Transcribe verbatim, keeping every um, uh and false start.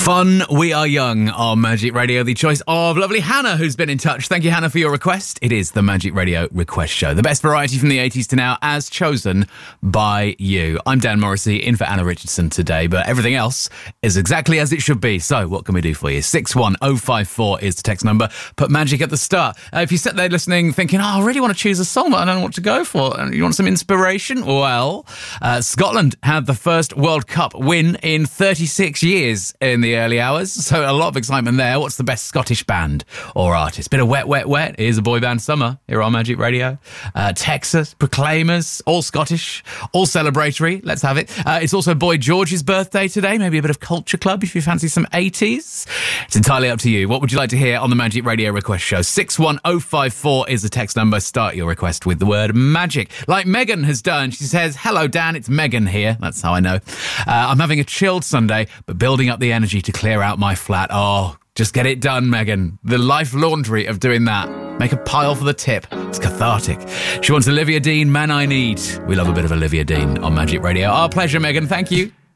Fun, we are young on Magic Radio, the choice of lovely Hannah, who's been in touch. Thank you, Hannah, for your request. It is the Magic Radio Request Show, the best variety from the eighties to now, as chosen by you. I'm Dan Morrissey, in for Anna Richardson today, but everything else is exactly as it should be. So what can we do for you? six one oh five four is the text number. Put Magic at the start. Uh, if you sit there listening, thinking, oh, I really want to choose a song, but I don't know what to go for. You want some inspiration? Well, uh, Scotland had the first World Cup win in thirty-six years in the early hours, so a lot of excitement there. What's the best Scottish band or artist? Bit of Wet, Wet, Wet. Here's a boy band Summer here on Magic Radio. Uh, Texas, Proclaimers, all Scottish, all celebratory. Let's have it. Uh, it's also Boy George's birthday today. Maybe a bit of Culture Club if you fancy some eighties. It's entirely up to you. What would you like to hear on the Magic Radio Request Show? six one oh five four is the text number. Start your request with the word magic, like Megan has done. She says, hello, Dan, it's Megan here. That's how I know. Uh, I'm having a chilled Sunday, but building up the energy to clear out my flat. Oh, just get it done, Megan. The life laundry of doing that. Make a pile for the tip. It's cathartic. She wants Olivia Dean, Man I Need. We love a bit of Olivia Dean on Magic Radio. Our pleasure, Megan. Thank you.